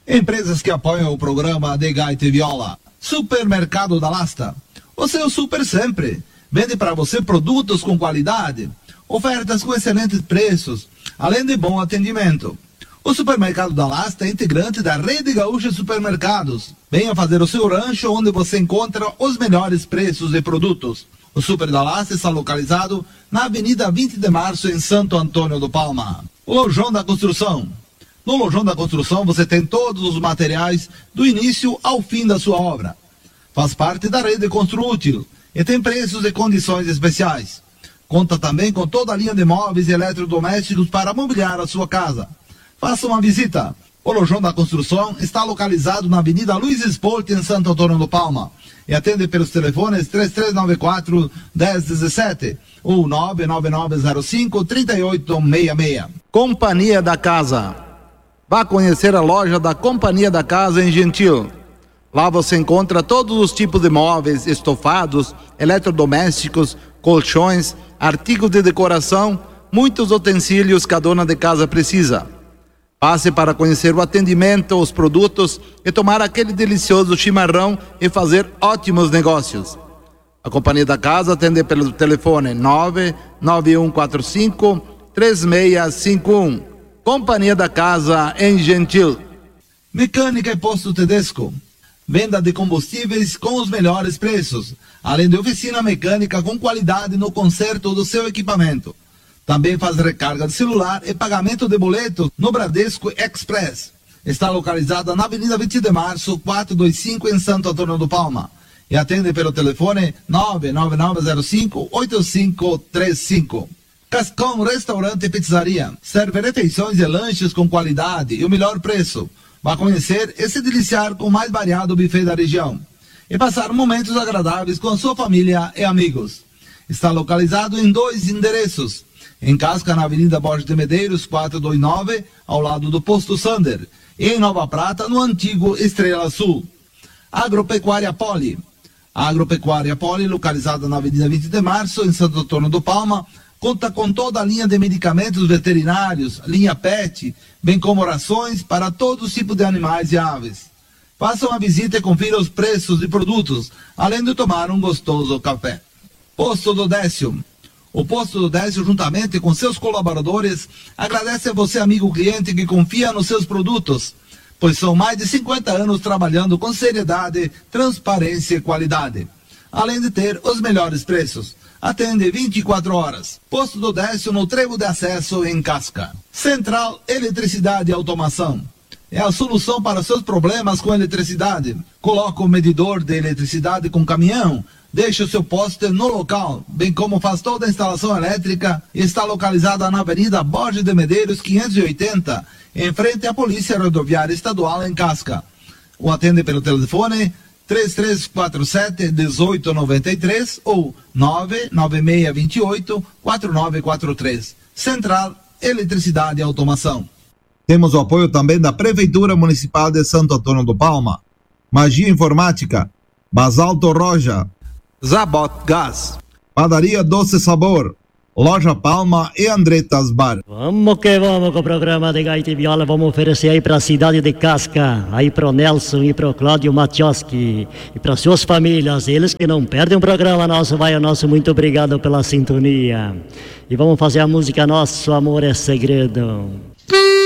Empresas que apoiam o programa de Gaita e Viola. Supermercado da Lasta. O seu super sempre. Vende para você produtos com qualidade, ofertas com excelentes preços, além de bom atendimento. O Supermercado da Lasta é integrante da Rede Gaúcha de Supermercados. Venha fazer o seu rancho onde você encontra os melhores preços de produtos. O Super da Lasta está localizado na Avenida 20 de Março, em Santo Antônio do Palma. O Lojão da Construção. No Lojão da Construção você tem todos os materiais do início ao fim da sua obra. Faz parte da rede Construútil e tem preços e condições especiais. Conta também com toda a linha de móveis e eletrodomésticos para mobiliar a sua casa. Faça uma visita. O Lojão da Construção está localizado na Avenida Luiz Esporte, em Santo Antônio do Palma. E atende pelos telefones 3394-1017 ou 99905-3866. Companhia da Casa. Vá conhecer a loja da Companhia da Casa em Gentil. Lá você encontra todos os tipos de móveis, estofados, eletrodomésticos, colchões, artigos de decoração, muitos utensílios que a dona de casa precisa. Passe para conhecer o atendimento, os produtos e tomar aquele delicioso chimarrão e fazer ótimos negócios. A Companhia da Casa atende pelo telefone 99145-3651. Companhia da Casa em Gentil. Mecânica e Posto Tedesco. Venda de combustíveis com os melhores preços, além de oficina mecânica com qualidade no conserto do seu equipamento. Também faz recarga de celular e pagamento de boleto no Bradesco Express. Está localizada na Avenida 20 de Março, 425, em Santo Antônio do Palma. E atende pelo telefone 99905-8535. Cascão Restaurante e Pizzaria. Serve refeições e lanches com qualidade e o melhor preço. Vá conhecer e se deliciar com o mais variado buffet da região. E passar momentos agradáveis com a sua família e amigos. Está localizado em 2 endereços. Em Casca, na Avenida Borges de Medeiros, 429, ao lado do Posto Sander. E em Nova Prata, no antigo Estrela Sul. Agropecuária Poli. A Agropecuária Poli, localizada na Avenida 20 de Março, em Santo Antônio do Palma, conta com toda a linha de medicamentos veterinários, linha PET, bem como rações para todos os tipos de animais e aves. Faça uma visita e confira os preços de produtos, além de tomar um gostoso café. Posto do Décio. O Posto do Décio, juntamente com seus colaboradores, agradece a você, amigo cliente, que confia nos seus produtos, pois são mais de 50 anos trabalhando com seriedade, transparência e qualidade, além de ter os melhores preços. Atende 24 horas. Posto do Décio, no trevo de acesso, em Casca. Central Eletricidade e Automação. É a solução para seus problemas com eletricidade. Coloca o medidor de eletricidade com caminhão, deixa o seu poste no local, bem como faz toda a instalação elétrica. Está localizada na Avenida Borges de Medeiros, 580, em frente à Polícia Rodoviária Estadual, em Casca. O atende pelo telefone 3347-1893 ou 99628-4943. Central Eletricidade e Automação. Temos o apoio também da Prefeitura Municipal de Santo Antônio do Palma. Magia Informática, Basalto Roja, Zabot Gás, Padaria Doce Sabor, Loja Palma e Andretas Bar. Vamos que vamos com o programa de Gaita e Viola. Vamos oferecer aí para a cidade de Casca, aí para o Nelson e para o Cláudio Matioski e para suas famílias, eles que não perdem um programa nosso. Vai o nosso muito obrigado pela sintonia. E vamos fazer a música Nosso Amor é Segredo.